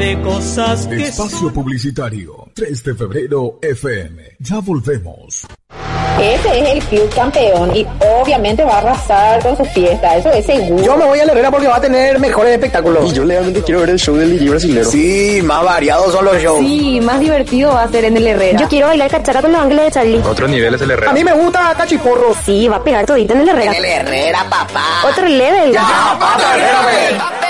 de cosas que... Espacio publicitario, 3 de febrero FM. Ya volvemos. Ese es el club campeón y obviamente va a arrasar con su fiesta, eso es seguro. Yo me voy a la Herrera porque va a tener mejores espectáculos. Y yo realmente quiero ver el show del DJ brasilero. Sí, más variados son los shows. Sí, más divertido va a ser en el Herrera. Yo quiero bailar cachara con los ángeles de Charlie. Otro nivel es el Herrera. A mí me gusta Cachiporro. Sí, va a pegar todito en el Herrera. En el Herrera, papá. Otro level. Ya, papá, Herrera,